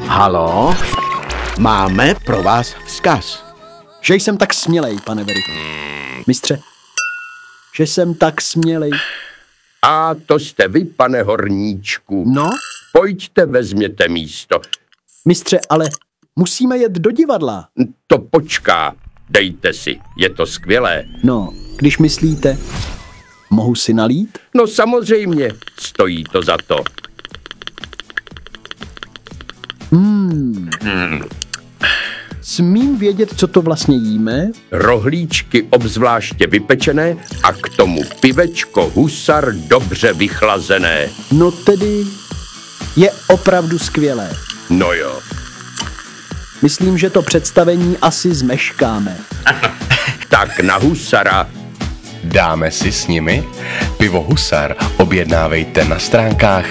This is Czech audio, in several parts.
Halo? Máme pro vás vzkaz. Že jsem tak smělej, pane Veriku. Mistře, že jsem tak smělej. A to jste vy, pane horníčku. No? Pojďte, vezměte místo. Mistře, ale musíme jet do divadla. To počká. Dejte si, je to skvělé. No, když myslíte, mohu si nalít? No samozřejmě, stojí to za to. Smím vědět, co to vlastně jíme? Rohlíčky obzvláště vypečené a k tomu pivečko Husar dobře vychlazené. No tedy je opravdu skvělé. No jo. Myslím, že to představení asi zmeškáme. Tak na Husara. Dáme si s nimi? Pivo Husar objednávejte na stránkách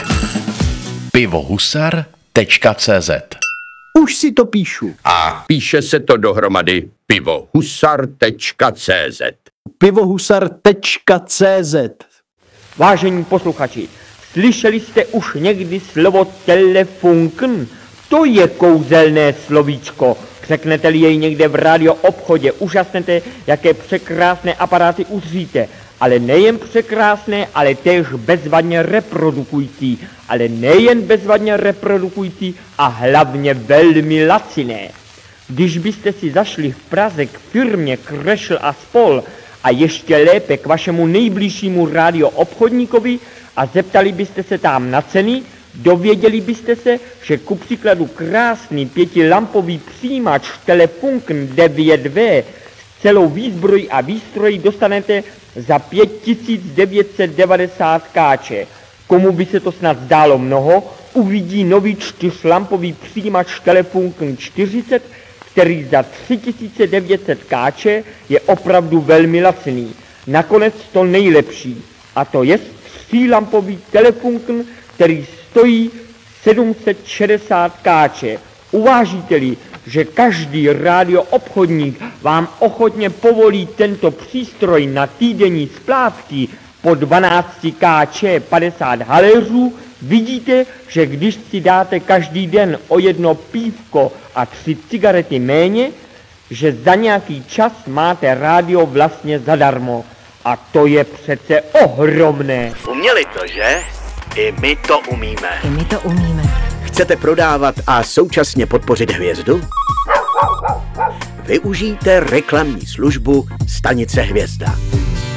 pivohusar.cz. Už si to píšu. A píše se to dohromady pivohusar.cz. pivohusar.cz. Vážení posluchači, slyšeli jste už někdy slovo telefunken? To je kouzelné slovíčko. Řeknete-li jej někde v radioobchodě, úžasnete, jaké překrásné aparáty uzříte. Ale nejen překrásné, ale též bezvadně reprodukující. Ale nejen bezvadně reprodukující a hlavně velmi laciné. Když byste si zašli v Praze k firmě Krešl a spol a ještě lépe k vašemu nejbližšímu radioobchodníkovi a zeptali byste se tam na ceny, dověděli byste se, že ku příkladu krásný 5lampový přijímač Telefunken 9V s celou výzbrojí a výstrojí dostanete za 5990 káče. Komu by se to snad zdálo mnoho, uvidí nový 4lampový přijímač Telefunken 40, který za 3900 káče je opravdu velmi laciný. Nakonec to nejlepší, a to je 3lampový Telefunken, který stojí 760 káče. Uvážíte-li, že každý radioobchodník vám ochotně povolí tento přístroj na týdenní splátky po 12 káče 50 haléřů, vidíte, že když si dáte každý den o jedno pívko a 3 cigarety méně, že za nějaký čas máte rádio vlastně zadarmo. A to je přece ohromné. Uměli to, že? I my to umíme. I my to umíme. Chcete prodávat a současně podpořit hvězdu? Využijte reklamní službu Stanice Hvězda.